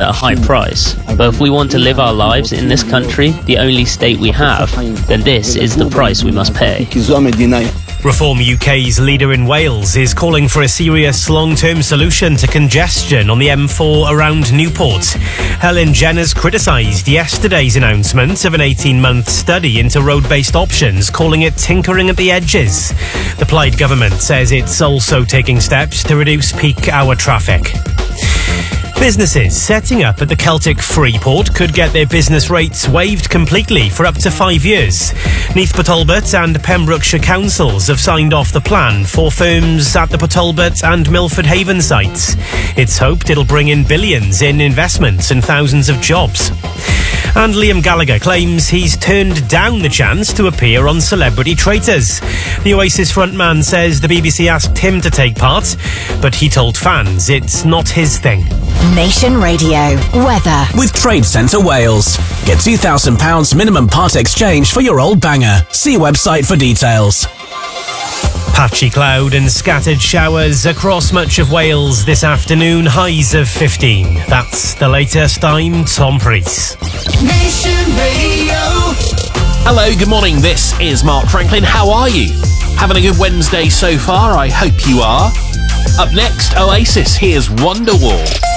at a high price. But if we want to live our lives in this country, the only state we have, then this is the price we must pay. Reform UK's leader in Wales is calling for a serious long-term solution to congestion on the M4 around Newport. Helen Jenner's criticised yesterday's announcement of an 18-month study into road-based options, calling it tinkering at the edges. The Plaid government says it's also taking steps to reduce peak hour traffic. Businesses setting up at the Celtic Freeport could get their business rates waived completely for up to 5 years. Neath Talbot and Pembrokeshire councils have signed off the plan for firms at the Talbot and Milford Haven sites. It's hoped it'll bring in billions in investments and thousands of jobs. And Liam Gallagher claims he's turned down the chance to appear on Celebrity Traitors. The Oasis frontman says the BBC asked him to take part, but he told fans it's not his thing. Nation Radio weather with Trade Centre Wales. Get £2,000 minimum part exchange for your old banger. See website for details. Patchy cloud and scattered showers across much of Wales this afternoon, highs of 15. That's the latest. I'm Tom Preece. Nation Radio. Hello, good morning. This is Mark Franklin. How are you? Having a good Wednesday so far? I hope you are. Up next, Oasis. Here's Wonderwall.